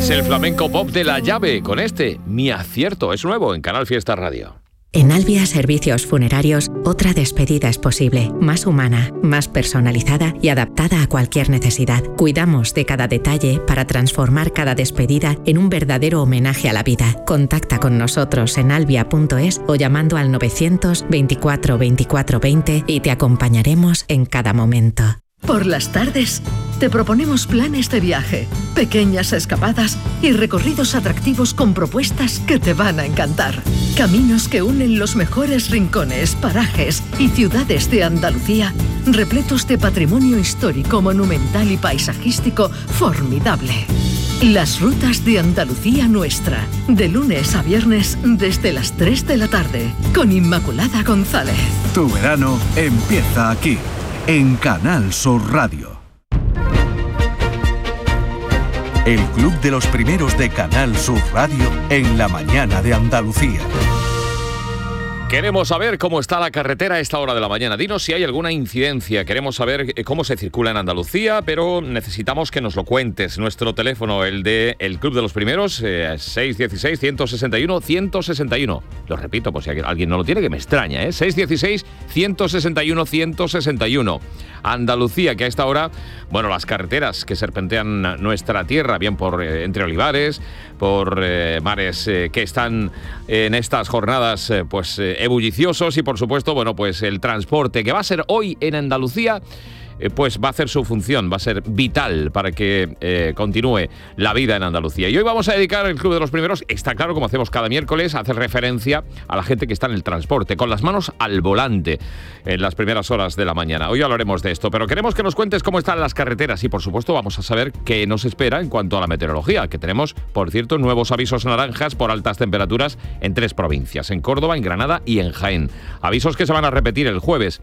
Es el flamenco pop de La Llave, con Mi Acierto, es nuevo en Canal Fiesta Radio. En Albia Servicios Funerarios, otra despedida es posible, más humana, más personalizada y adaptada a cualquier necesidad. Cuidamos de cada detalle para transformar cada despedida en un verdadero homenaje a la vida. Contacta con nosotros en albia.es o llamando al 900 24 24 20 y te acompañaremos en cada momento. Por las tardes, te proponemos planes de viaje, pequeñas escapadas y recorridos atractivos con propuestas que te van a encantar. Caminos que unen los mejores rincones, parajes y ciudades de Andalucía, repletos de patrimonio histórico, monumental y paisajístico formidable. Las rutas de Andalucía Nuestra, de lunes a viernes desde las 3 de la tarde, con Inmaculada González. Tu verano empieza aquí, en Canal Sur Radio. El Club de los Primeros de Canal Sur Radio en la mañana de Andalucía. Queremos saber cómo está la carretera a esta hora de la mañana. Dinos si hay alguna incidencia. Queremos saber cómo se circula en Andalucía, pero necesitamos que nos lo cuentes. Nuestro teléfono, el de El Club de los Primeros, 616-161-161. Lo repito, por si alguien no lo tiene, que me extraña, 616-161-161. Andalucía, que a esta hora, bueno, las carreteras que serpentean nuestra tierra, bien por entre olivares, por mares que están en estas jornadas, ebulliciosos, y por supuesto, bueno, pues el transporte que va a ser hoy en Andalucía, pues va a hacer su función, va a ser vital para que continúe la vida en Andalucía. Y hoy vamos a dedicar el Club de los Primeros, está claro, como hacemos cada miércoles, a hacer referencia a la gente que está en el transporte, con las manos al volante en las primeras horas de la mañana. Hoy hablaremos de esto, pero queremos que nos cuentes cómo están las carreteras y, por supuesto, vamos a saber qué nos espera en cuanto a la meteorología, que tenemos, por cierto, nuevos avisos naranjas por altas temperaturas en 3 provincias, en Córdoba, en Granada y en Jaén. Avisos que se van a repetir el jueves.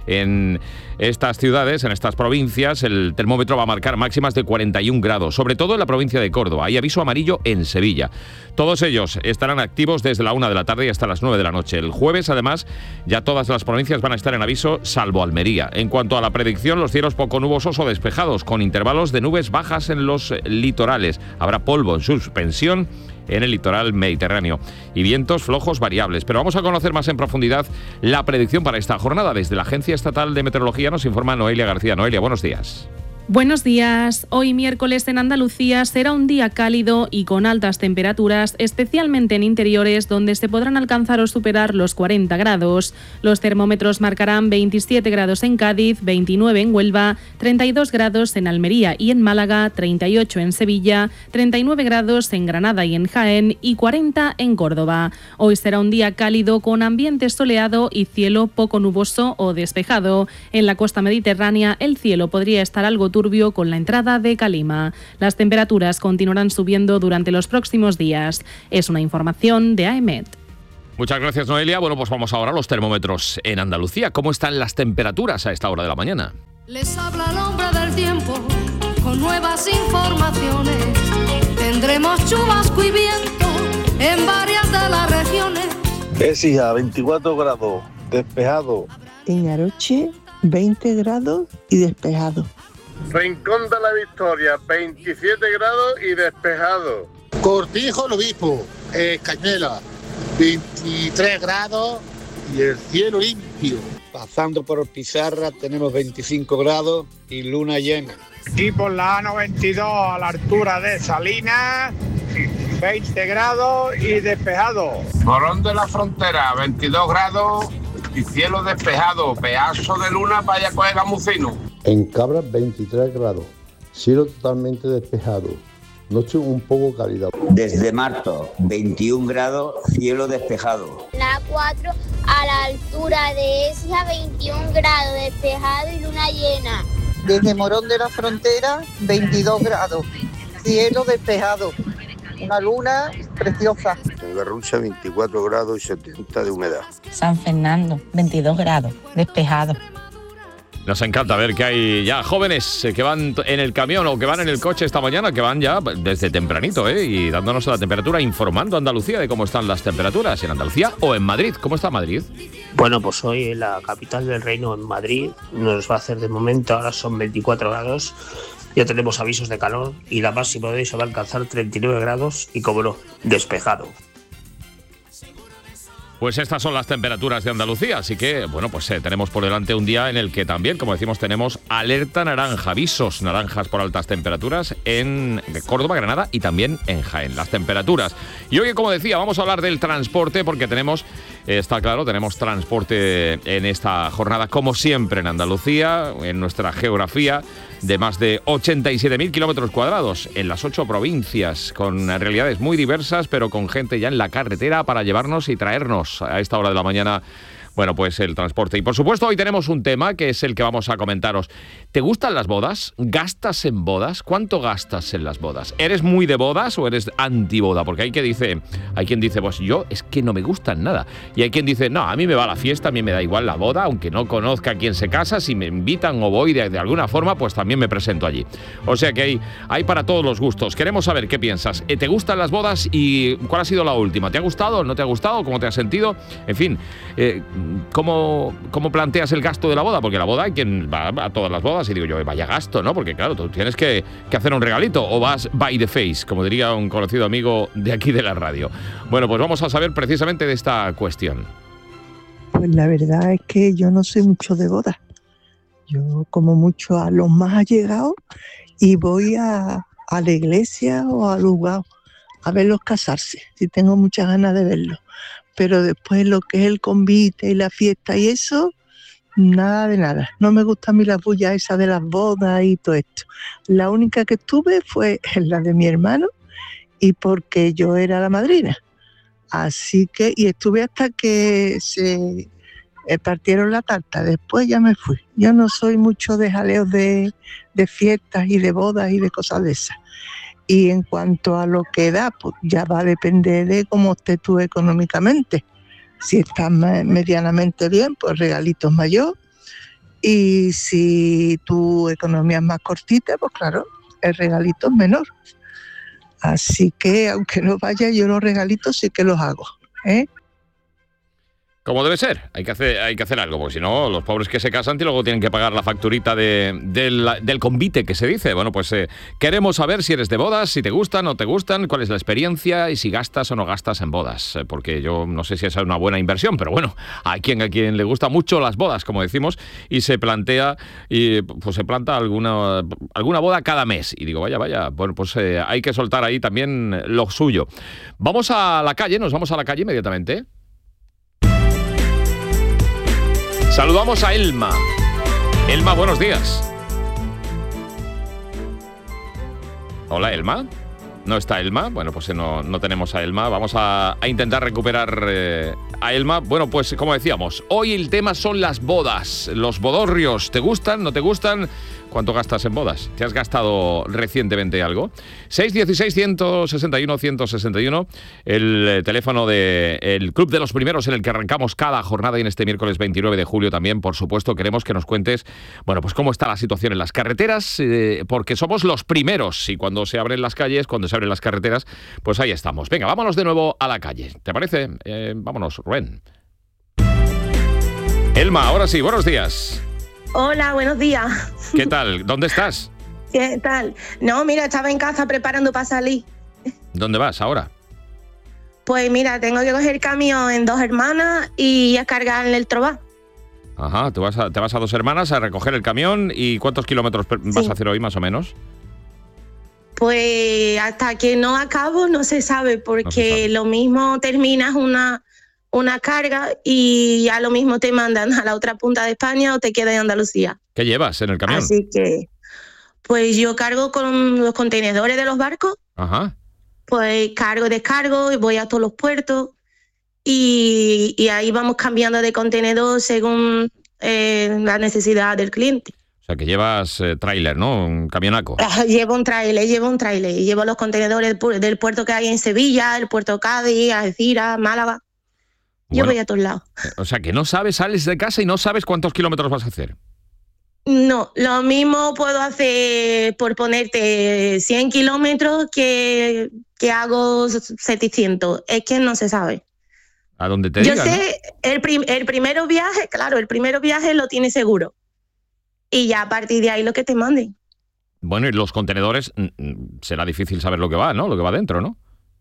En estas ciudades, en estas provincias, el termómetro va a marcar máximas de 41 grados, sobre todo en la provincia de Córdoba. Hay aviso amarillo en Sevilla. Todos ellos estarán activos desde la 1 de la tarde y hasta las 9 de la noche. El jueves, además, ya todas las provincias van a estar en aviso, salvo Almería. En cuanto a la predicción, los cielos poco nubosos o despejados, con intervalos de nubes bajas en los litorales. Habrá polvo en suspensión en el litoral mediterráneo y vientos flojos variables. Pero vamos a conocer más en profundidad la predicción para esta jornada. Desde la Agencia Estatal de Meteorología nos informa Noelia García. Noelia, buenos días. Buenos días. Hoy miércoles en Andalucía será un día cálido y con altas temperaturas, especialmente en interiores donde se podrán alcanzar o superar los 40 grados. Los termómetros marcarán 27 grados en Cádiz, 29 en Huelva, 32 grados en Almería y en Málaga, 38 en Sevilla, 39 grados en Granada y en Jaén y 40 en Córdoba. Hoy será un día cálido con ambiente soleado y cielo poco nuboso o despejado. En la costa mediterránea el cielo podría estar algo turbio con la entrada de calima. Las temperaturas continuarán subiendo durante los próximos días. Es una información de AEMET. Muchas gracias, Noelia. Bueno, pues vamos ahora a los termómetros en Andalucía. ¿Cómo están las temperaturas a esta hora de la mañana? Les habla el hombre del tiempo con nuevas informaciones. Tendremos chubasco y viento en varias de las regiones. Écija, 24 grados, despejado. En Aroche, 20 grados y despejado. Rincón de la Victoria, 27 grados y despejado. Cortijo, el Obispo, Cañuela, 23 grados y el cielo limpio. Pasando por Pizarra tenemos 25 grados y luna llena. Aquí por la A92 a la altura de Salinas, 20 grados y despejado. Morón de la Frontera, 22 grados y cielo despejado. Pedazo de luna para allá coger gamucino. En Cabras, 23 grados, cielo totalmente despejado, noche un poco cálida. Desde Marto, 21 grados, cielo despejado. La A4 a la altura de Écija, 21 grados, despejado y luna llena. Desde Morón de la Frontera, 22 grados, cielo despejado, una luna preciosa. En Garrucha, 24 grados y 70 de humedad. San Fernando, 22 grados, despejado. Nos encanta ver que hay ya jóvenes que van en el camión o que van en el coche esta mañana, que van ya desde tempranito, y dándonos la temperatura, informando a Andalucía de cómo están las temperaturas en Andalucía o en Madrid. ¿Cómo está Madrid? Bueno, pues hoy en la capital del reino, en Madrid, nos va a hacer de momento, ahora son 24 grados, Ya tenemos avisos de calor y la máxima de hoy se va a alcanzar 39 grados y, como no, despejado. Pues estas son las temperaturas de Andalucía, así que, bueno, pues tenemos por delante un día en el que también, como decimos, tenemos alerta naranja, avisos naranjas por altas temperaturas en Córdoba, Granada y también en Jaén, las temperaturas. Y hoy, como decía, vamos a hablar del transporte porque tenemos, está claro, tenemos transporte en esta jornada, como siempre en Andalucía, en nuestra geografía, de más de 87.000 kilómetros cuadrados en las 8 provincias, con realidades muy diversas, pero con gente ya en la carretera para llevarnos y traernos a esta hora de la mañana, bueno, pues el transporte. Y por supuesto hoy tenemos un tema que es el que vamos a comentaros. ¿Te gustan las bodas? ¿Gastas en bodas? ¿Cuánto gastas en las bodas? ¿Eres muy de bodas o eres anti-boda? Porque hay quien dice, pues yo es que no me gustan nada. Y hay quien dice, no, a mí me va la fiesta, a mí me da igual la boda, aunque no conozca a quién se casa, si me invitan o voy de alguna forma, pues también me presento allí. O sea que hay para todos los gustos. Queremos saber qué piensas. ¿Te gustan las bodas y cuál ha sido la última? ¿Te ha gustado? ¿No te ha gustado? ¿Cómo te has sentido? En fin, ¿cómo planteas el gasto de la boda? Porque la boda hay quien va a todas las bodas y digo yo, vaya gasto, ¿no? Porque claro, tú tienes que hacer un regalito o vas by the face, como diría un conocido amigo de aquí de la radio. Bueno, pues vamos a saber precisamente de esta cuestión. Pues la verdad es que yo no sé mucho de bodas. Yo como mucho a los más allegados y voy a la iglesia o al lugar a verlos casarse, si tengo muchas ganas de verlos. Pero después lo que es el convite y la fiesta y eso, nada de nada. No me gusta a mí la bulla esa de las bodas y todo esto. La única que estuve fue en la de mi hermano y porque yo era la madrina. Así que, y estuve hasta que se partieron la tarta. Después ya me fui. Yo no soy mucho de jaleos de fiestas y de bodas y de cosas de esas. Y en cuanto a lo que da, pues ya va a depender de cómo estés tú económicamente. Si estás medianamente bien, pues regalitos mayor. Y si tu economía es más cortita, pues claro, el regalito es menor. Así que, aunque no vaya, yo los regalitos sí que los hago, ¿eh? Como debe ser, hay que hacer algo, porque si no, los pobres que se casan y luego tienen que pagar la facturita del convite, que se dice. Bueno, pues queremos saber si eres de bodas, si te gustan o no te gustan, cuál es la experiencia y si gastas o no gastas en bodas. Porque yo no sé si esa es una buena inversión, pero bueno, a quien le gusta mucho las bodas, como decimos, y se plantea, y pues se planta alguna boda cada mes. Y digo, vaya, bueno, pues hay que soltar ahí también lo suyo. Vamos a la calle, nos vamos a la calle inmediatamente. Saludamos a Elma. Elma, buenos días. Hola, Elma. ¿No está Elma? Bueno, pues no tenemos a Elma. Vamos a intentar recuperar a Elma. Bueno, pues como decíamos, hoy el tema son las bodas, los bodorrios. ¿Te gustan? ¿No te gustan? ¿Cuánto gastas en bodas? ¿Te has gastado recientemente algo? 616-161-161, el teléfono del Club de los Primeros en el que arrancamos cada jornada y en este miércoles 29 de julio también, por supuesto, queremos que nos cuentes, bueno, pues cómo está la situación en las carreteras, porque somos los primeros y cuando se abren las calles, cuando se abren las carreteras, pues ahí estamos. Venga, vámonos de nuevo a la calle. ¿Te parece? Vámonos, Rubén. Elma, ahora sí, buenos días. Hola, buenos días. ¿Qué tal? ¿Dónde estás? ¿Qué tal? No, mira, estaba en casa preparando para salir. ¿Dónde vas ahora? Pues mira, tengo que coger el camión en Dos Hermanas y a cargar en el Trobá. Ajá, te vas a Dos Hermanas a recoger el camión. ¿Y cuántos kilómetros vas a hacer hoy, más o menos? Pues hasta que no acabo no se sabe, porque lo mismo terminas una carga y ya lo mismo te mandan a la otra punta de España o te quedas en Andalucía. ¿Qué llevas en el camión? Así que, pues yo cargo con los contenedores de los barcos. Ajá. Pues cargo, descargo y voy a todos los puertos y ahí vamos cambiando de contenedor según la necesidad del cliente. O sea, que llevas tráiler, ¿no? Un camionaco. Llevo un tráiler. Llevo los contenedores del puerto que hay en Sevilla, el puerto Cádiz, Algeciras, Málaga. Yo voy a todos lados. O sea, que no sabes, sales de casa y no sabes cuántos kilómetros vas a hacer. No, lo mismo puedo hacer por ponerte 100 kilómetros que hago 700. Es que no se sabe. A donde te digan. Yo sé, ¿no? el primer viaje, claro, el primer viaje lo tienes seguro. Y ya a partir de ahí lo que te manden. Bueno, y los contenedores, será difícil saber lo que va, ¿no? Lo que va dentro, ¿no?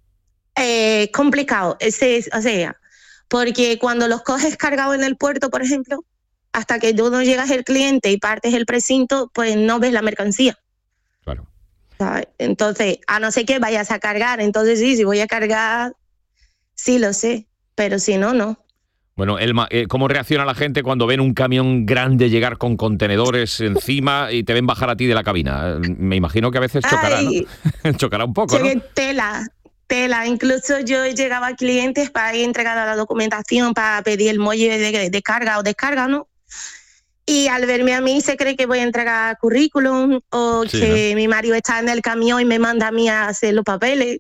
Complicado, o sea, porque cuando los coges cargados en el puerto, por ejemplo, hasta que tú no llegas el cliente y partes el precinto, pues no ves la mercancía. Claro. ¿Sabes? Entonces, a no ser que vayas a cargar, entonces sí, si voy a cargar, sí lo sé, pero si no, no. Bueno, Elma, ¿cómo reacciona la gente cuando ven un camión grande llegar con contenedores encima y te ven bajar a ti de la cabina? Me imagino que a veces chocará, ¿no? Chocará un poco, ¿no? Tela. Incluso yo llegaba a clientes para ir entregar la documentación, para pedir el muelle de carga o descarga, ¿no? Y al verme a mí se cree que voy a entregar currículum o Sí, que ¿no? mi marido está en el camión y me manda a mí a hacer los papeles.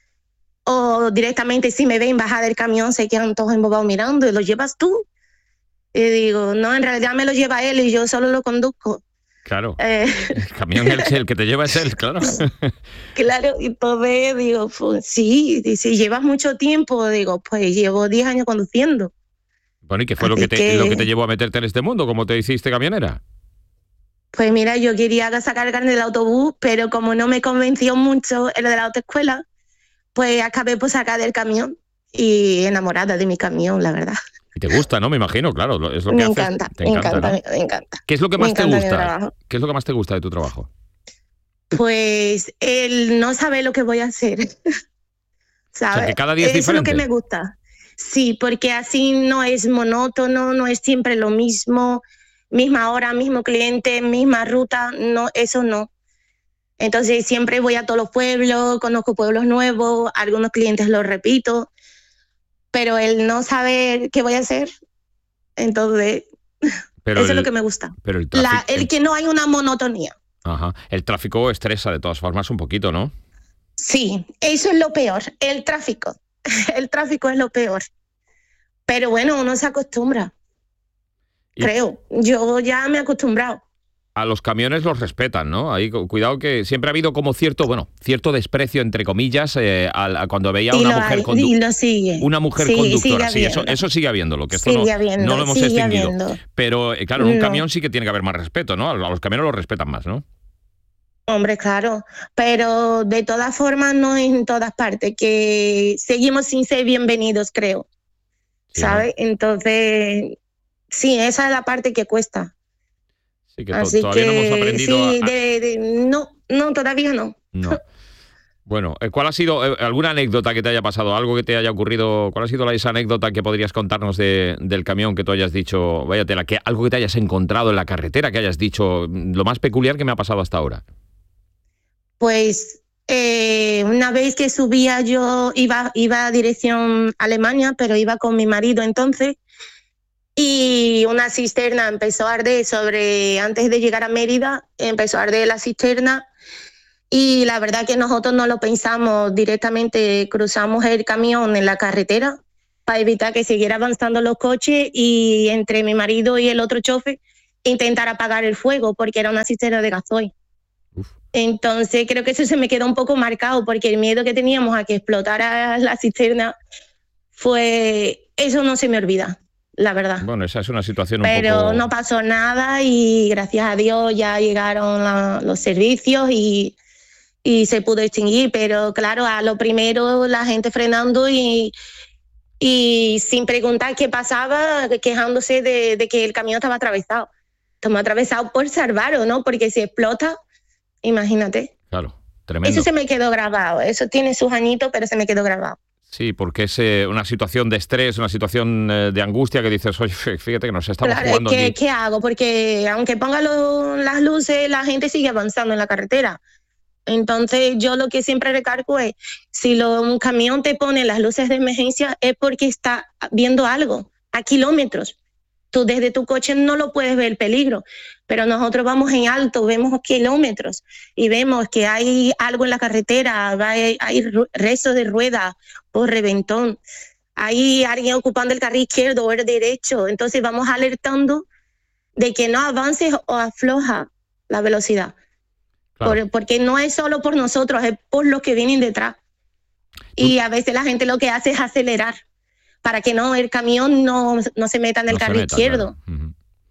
O directamente si me ven bajar del camión se quedan todos embobados mirando y lo llevas tú. Y digo, no, en realidad me lo lleva él y yo solo lo conduzco. Claro, el camión el que te lleva es él, claro. Claro, y entonces digo, pues sí, y si llevas mucho tiempo, digo, pues llevo 10 años conduciendo. Bueno, ¿y qué fue lo que te llevó a meterte en este mundo? ¿Cómo te hiciste camionera? Pues mira, yo quería sacar el carnet del autobús, pero como no me convenció mucho el de la autoescuela, pues acabé por sacar del camión y enamorada de mi camión, la verdad. Y te gusta, ¿no? Me imagino, claro, es lo que Me haces. encanta, Te me encanta, ¿no? me encanta. ¿Qué es lo que Me más te encanta mi gusta? trabajo. ¿Qué es lo que más te gusta de tu trabajo? Pues el no saber lo que voy a hacer. ¿Sabes? O sea, que cada día es Eso es lo diferente. que me gusta. Sí, porque así no es monótono, no es siempre lo mismo, misma hora, mismo cliente, misma ruta, no, eso no. Entonces siempre voy a todos los pueblos, conozco pueblos nuevos, algunos clientes los repito, pero el no saber qué voy a hacer, entonces Pero eso es lo que me gusta. Pero el tráfico... El que no hay una monotonía. Ajá. El tráfico estresa de todas formas un poquito, ¿no? Sí, eso es lo peor, el tráfico. El tráfico es lo peor. Pero bueno, uno se acostumbra. Creo. Yo ya me he acostumbrado. A los camiones los respetan, ¿no? Ahí cuidado que siempre ha habido como cierto desprecio, entre comillas, a cuando veía a una mujer Una mujer conductora. Sí, eso sigue habiéndolo, que esto no lo hemos extinguido. Pero claro, en un camión sí que tiene que haber más respeto, ¿no? A los camiones los respetan más, ¿no? Hombre, claro, pero de todas formas no en todas partes, que seguimos sin ser bienvenidos, creo, sí, ¿sabes? ¿No? Entonces, sí, esa es la parte que cuesta. Sí, que todavía no hemos aprendido sí, no, todavía no. No. Bueno, ¿cuál ha sido alguna anécdota que te haya pasado, algo que te haya ocurrido? ¿Cuál ha sido esa anécdota que podrías contarnos del camión que tú hayas dicho, vaya tela, que algo que te hayas encontrado en la carretera, que hayas dicho, lo más peculiar que me ha pasado hasta ahora? Pues una vez que subía yo iba a dirección Alemania, pero iba con mi marido entonces, y una cisterna empezó a arder antes de llegar a Mérida, empezó a arder la cisterna, y la verdad que nosotros no lo pensamos, directamente cruzamos el camión en la carretera para evitar que siguiera avanzando los coches, y entre mi marido y el otro chofer intentar apagar el fuego porque era una cisterna de gasoil. Entonces creo que eso se me quedó un poco marcado porque el miedo que teníamos a que explotara la cisterna eso no se me olvida, la verdad. Bueno, esa es una situación Pero no pasó nada y gracias a Dios ya llegaron los servicios y se pudo extinguir, pero claro, a lo primero la gente frenando y sin preguntar qué pasaba, quejándose de que el camión estaba atravesado. Estamos atravesados por salvarlo, ¿no? Porque si explota, imagínate. Claro, tremendo. Eso se me quedó grabado, eso tiene sus añitos, pero se me quedó grabado. Sí, porque es una situación de estrés, una situación de angustia que dices, oye, fíjate que nos estamos jugando aquí. ¿Qué hago? Porque aunque ponga las luces, la gente sigue avanzando en la carretera. Entonces yo lo que siempre recargo es, si un camión te pone las luces de emergencia es porque está viendo algo a kilómetros. Tú desde tu coche no lo puedes ver el peligro, pero nosotros vamos en alto, vemos kilómetros y vemos que hay algo en la carretera, hay restos de rueda o reventón, hay alguien ocupando el carril izquierdo o el derecho, entonces vamos alertando de que no avances o afloja la velocidad. Claro. Porque no es solo por nosotros, es por los que vienen detrás. Y a veces la gente lo que hace es acelerar para que el camión no se meta en el carril izquierdo. Claro.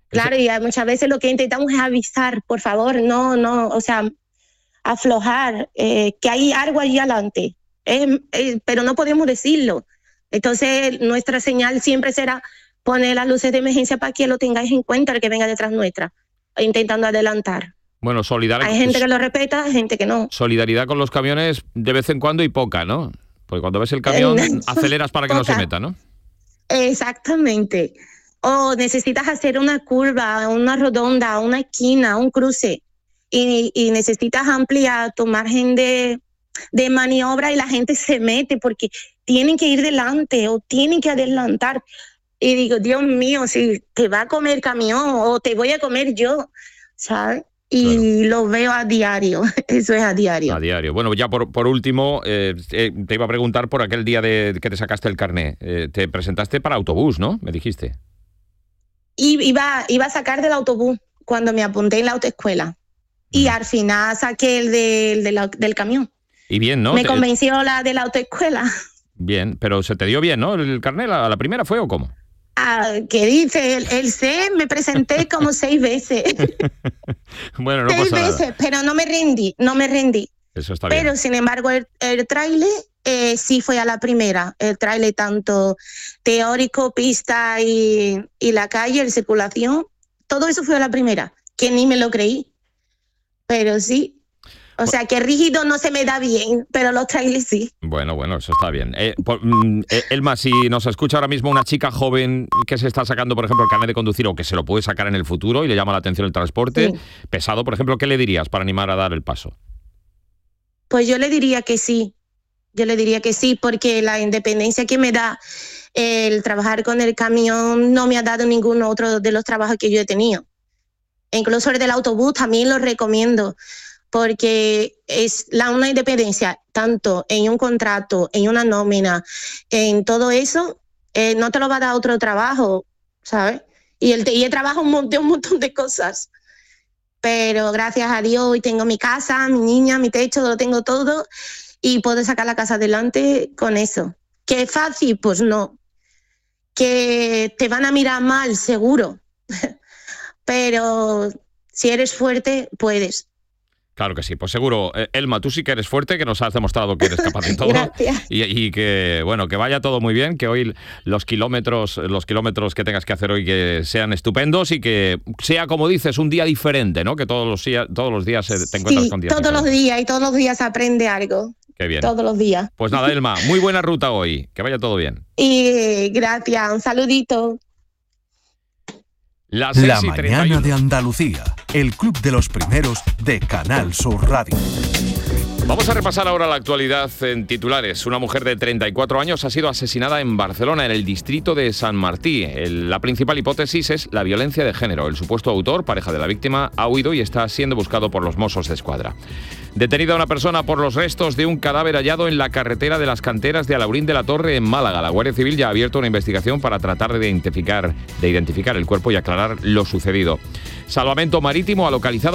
Claro, y muchas veces lo que intentamos es avisar, por favor, no, o sea, aflojar, que hay algo allí adelante, pero no podemos decirlo. Entonces, nuestra señal siempre será poner las luces de emergencia para que lo tengáis en cuenta, el que venga detrás nuestra, intentando adelantar. Bueno, solidaridad. Hay gente que lo respeta, hay gente que no. Solidaridad con los camiones de vez en cuando y poca, ¿no? Porque cuando ves el camión aceleras para que no se meta, ¿no? Exactamente. O necesitas hacer una curva, una rodonda, una esquina, un cruce y necesitas ampliar tu margen de maniobra y la gente se mete porque tienen que ir delante o tienen que adelantar. Y digo, Dios mío, si te va a comer camión o te voy a comer yo, ¿sabes? Y claro, lo veo a diario, eso es a diario. A diario. Bueno, ya por último, te iba a preguntar por aquel día que te sacaste el carné. Te presentaste para autobús, ¿no? Me dijiste. Iba a sacar del autobús cuando me apunté en la autoescuela. Y al final saqué el del camión. Y bien, ¿no? Me convenció la de la autoescuela. Bien, pero se te dio bien, ¿no? ¿El carné a la primera fue o cómo? ¿Qué dice? El C me presenté como 6 veces. Bueno, no 6 pasa veces, nada. Pero no me rendí. Eso está bien. Pero sin embargo el tráiler sí fue a la primera. El tráiler tanto teórico, pista y la calle, el circulación, todo eso fue a la primera, que ni me lo creí. Pero sí. O sea, que rígido no se me da bien, pero los trailers sí. Bueno, eso está bien. Elma, si nos escucha ahora mismo una chica joven que se está sacando, por ejemplo, el carnet de conducir o que se lo puede sacar en el futuro y le llama la atención el transporte pesado, por ejemplo, ¿qué le dirías para animar a dar el paso? Pues yo le diría que sí. Porque la independencia que me da el trabajar con el camión no me ha dado ningún otro de los trabajos que yo he tenido. E incluso el del autobús también lo recomiendo. Porque es una independencia, tanto en un contrato, en una nómina, en todo eso, no te lo va a dar otro trabajo, ¿sabes? Y he trabajado un montón de cosas. Pero gracias a Dios hoy tengo mi casa, mi niña, mi techo, lo tengo todo y puedo sacar la casa adelante con eso. ¿Que es fácil? Pues no. ¿Que te van a mirar mal? Seguro. Pero si eres fuerte, puedes. Claro que sí, pues seguro. Elma, tú sí que eres fuerte, que nos has demostrado que eres capaz de todo. Gracias. Y que, bueno, que vaya todo muy bien, que hoy los kilómetros que tengas que hacer hoy que sean estupendos y que sea, como dices, un día diferente, ¿no? Que todos los días te encuentras con días todos diferentes. Los días, y todos los días aprende algo. Qué bien. Todos los días. Pues nada, Elma, muy buena ruta hoy, que vaya todo bien. Y gracias, un saludito. La mañana de Andalucía, el club de los primeros de Canal Sur Radio. Vamos a repasar ahora la actualidad en titulares. Una mujer de 34 años ha sido asesinada en Barcelona, en el distrito de Sant Martí. La principal hipótesis es la violencia de género. El supuesto autor, pareja de la víctima, ha huido y está siendo buscado por los Mossos d'Esquadra. Detenida una persona por los restos de un cadáver hallado en la carretera de las Canteras de Alaurín de la Torre, en Málaga. La Guardia Civil ya ha abierto una investigación para tratar de identificar el cuerpo y aclarar lo sucedido. Salvamento marítimo ha localizado